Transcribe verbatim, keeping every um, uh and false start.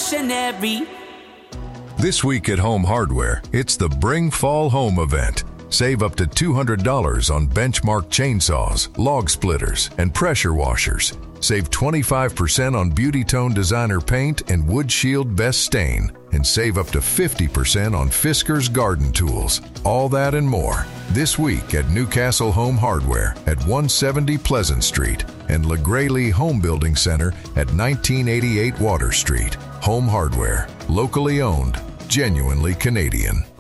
revolutionary. This week at Home Hardware, it's the Bring Fall Home event. Save up to two hundred dollars on Benchmark chainsaws, log splitters, and pressure washers. Save twenty-five percent on Beauty Tone designer paint and Wood Shield Best Stain. And save up to fifty percent on Fisker's garden tools. All that and more this week at Newcastle Home Hardware at one seventy Pleasant Street and LaGraylee Home Building Center at nineteen eighty-eight Water Street. Home Hardware, locally owned, genuinely Canadian.